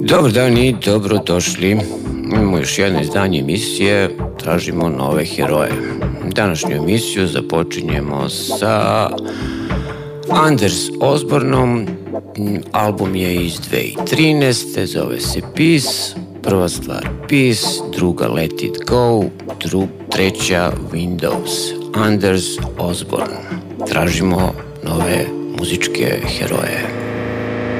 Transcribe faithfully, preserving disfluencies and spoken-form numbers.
Dobar dan i dobrodošli. Imamo još jedno izdanje emisije Tražimo nove heroje. Današnju emisiju započinjemo sa Anders Osbornom. Album je iz dvije tisuće trinaeste. Zove se Peace. Prva stvar Peace, druga Let It Go, dru, treća Windows. Anders Osborne. Tražimo nove muzičke heroje.